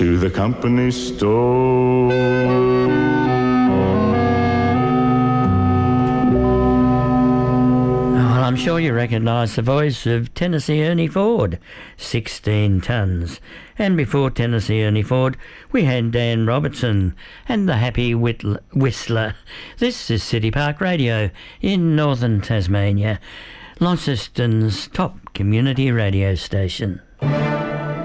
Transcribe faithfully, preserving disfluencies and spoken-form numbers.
to the company store. Well, I'm sure you recognise the voice of Tennessee Ernie Ford, sixteen tonnes. And before Tennessee Ernie Ford, we had Dan Robertson and the Happy Whitl- Whistler. This is City Park Radio in northern Tasmania, Launceston's top community radio station.